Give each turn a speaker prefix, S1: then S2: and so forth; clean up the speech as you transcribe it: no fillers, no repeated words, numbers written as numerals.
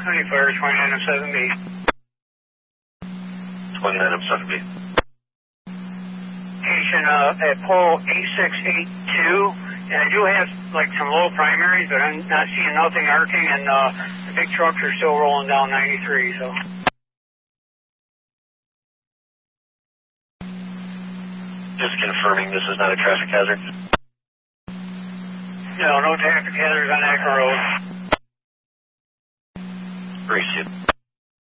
S1: Fire 2907B.
S2: 2907B.
S1: Station at pole A682, and I do have like some low primaries, but I'm not seeing nothing arcing, and the big trucks are still rolling down 93, so.
S2: Just confirming this is not a traffic hazard?
S1: No traffic hazards on Akron Road.
S2: Appreciate it.